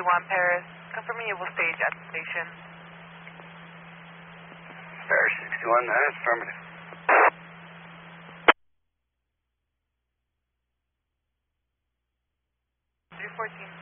61 Paris. Confirming you will stage at the station. Paris 61, that's affirmative. 314.